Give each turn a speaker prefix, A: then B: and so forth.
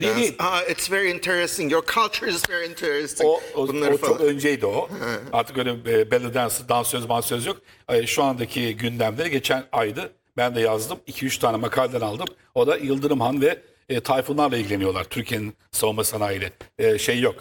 A: Değil değil.
B: It's very interesting. Your culture is very interesting.
A: O
B: Bunları
A: çok
B: falan.
A: önceydi o. Artık öyle belly dance, dansöz mansöz yok. Şu andaki gündemde geçen aydı. Ben de yazdım. 2-3 tane makaleden aldım. O da Yıldırım Han ve Tayfunlarla ilgileniyorlar. Türkiye'nin savunma sanayiyle. Şey yok.